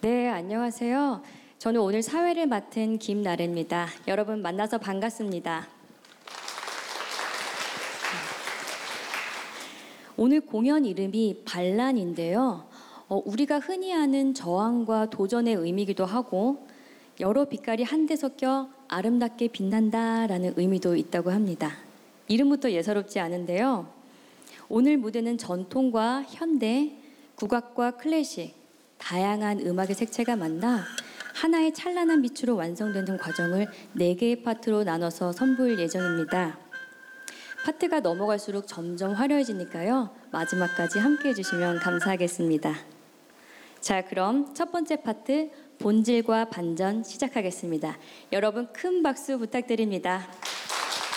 네, 안녕하세요. 저는 오늘 사회를 맡은 김나래입니다. 여러분 만나서 반갑습니다. 오늘 공연 이름이 반란인데요. 우리가 흔히 아는 저항과 도전의 의미이기도 하고 여러 빛깔이 한데 섞여 아름답게 빛난다라는 의미도 있다고 합니다. 이름부터 예사롭지 않은데요. 오늘 무대는 전통과 현대, 국악과 클래식, 다양한 음악의 색채가 만나 하나의 찬란한 빛으로 완성되는 과정을 4개의 파트로 나눠서 선보일 예정입니다. 파트가 넘어갈수록 점점 화려해지니까요. 마지막까지 함께 해주시면 감사하겠습니다. 자, 그럼 첫 번째 파트 본질과 반전 시작하겠습니다. 여러분 큰 박수 부탁드립니다.